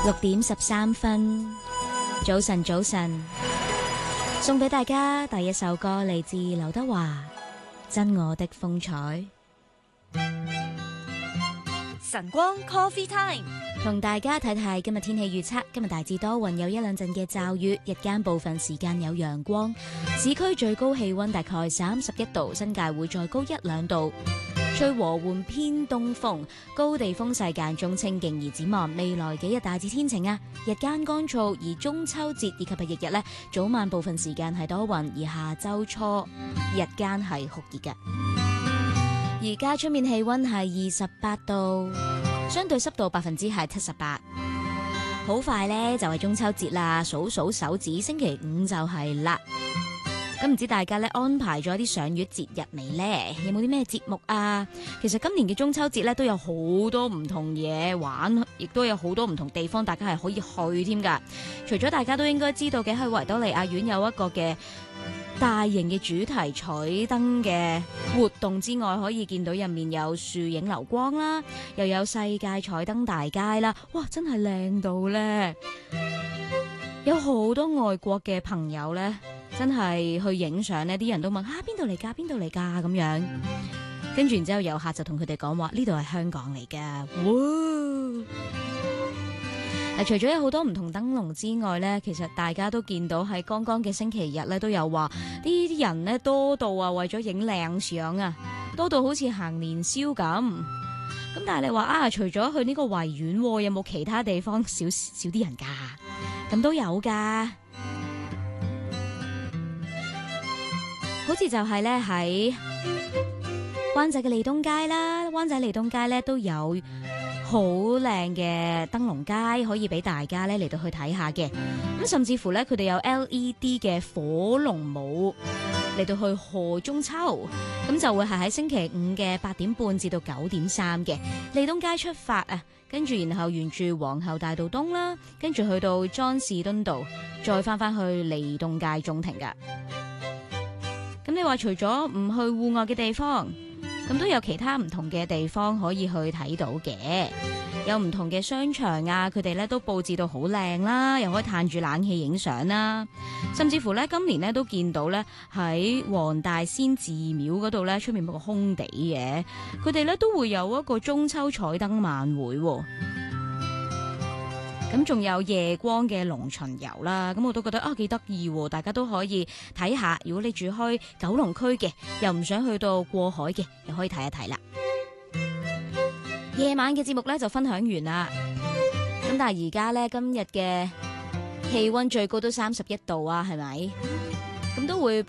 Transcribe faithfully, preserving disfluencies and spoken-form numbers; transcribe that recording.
六點十三分，早晨早晨，送俾大家第一首歌嚟自劉德華《真我的風采》。 晨光 Coffee Time， 同大家睇睇今日天氣預測。今日大致多雲，有一兩陣嘅驟雨，日間部分時間有陽光。市區最高氣溫大概三十一度，新界會再高一兩度。吹和緩偏東風，高地風勢間中清勁。而展望未來幾日大致天晴啊，日間乾燥。而中秋節以及係翌日呢，早晚部分時間係多雲，而下周初日間係酷熱嘅。而家出面氣溫係二十八度，相對濕度百分之係七十八。好快呢就係中秋節啦，數數手指，星期五就係啦。咁唔知大家咧安排咗啲賞月節日未呢？有冇啲咩節目啊？其實今年嘅中秋節咧都有好多唔同嘢玩，亦都有好多唔同地方大家係可以去添噶。除咗大家都應該知道嘅，喺維多利亞縣有一個嘅大型嘅主題彩燈嘅活動之外，可以見到入面有樹影流光啦，又有世界彩燈大街啦，哇！真係靚到咧，有好多外國嘅朋友咧。真係去影相呢，啲人都問啊邊度嚟㗎？邊度嚟㗎？咁樣，跟住然之後遊客就同佢哋講話呢度係香港嚟㗎。哇！嗱，除咗有好多唔同燈籠之外呢，其實大家都見到喺剛剛嘅星期日呢，都有話啲人呢多到啊，為咗影靚相啊，多到好似行年宵咁。咁但係你話啊，除咗去呢個維園，有冇其他地方少少啲人㗎？咁都有㗎。好似就係咧喺灣仔嘅利東街啦，灣仔利東街咧都有好靚嘅燈籠街，可以俾大家咧嚟到去睇下嘅。咁甚至乎咧，佢哋有 L E D 嘅火龍舞嚟到去賀中秋，咁就會係喺星期五嘅八點半至到九點三嘅利東街出發啊，跟住然後沿住皇后大道東啦，跟住去到莊士敦道，再翻翻去利東街中庭噶。咁你話除咗唔去戶外嘅地方，咁都有其他唔同嘅地方可以去睇到嘅，有唔同嘅商場啊，佢哋咧都佈置到好靚啦，又可以嘆住冷氣影相啦，甚至乎咧今年咧都見到咧喺黃大仙寺廟嗰度咧出面有個空地嘅，佢哋咧都會有一個中秋彩燈晚會喎。咁仲有夜光嘅龍巡遊啦，咁我都覺得啊幾得意喎，大家都可以睇下。如果你住開九龍區嘅，又唔想去到過海嘅，又可以睇一睇啦。夜晚嘅節目咧就分享完啦，咁但係而家咧今日嘅氣溫最高都三十一度啊，係咪？咁都會